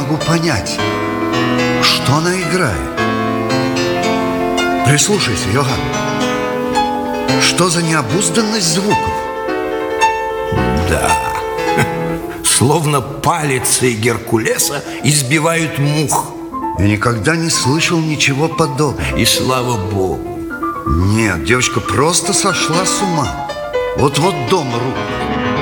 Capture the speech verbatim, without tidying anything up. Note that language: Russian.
могу понять, что она играет. Прислушайся, Йоганн. Что за необузданность звуков? Да, словно палицы Геркулеса избивают мух. Я никогда не слышал ничего подобного. И слава Богу. Нет, девочка просто сошла с ума. Вот-вот дом рухнет.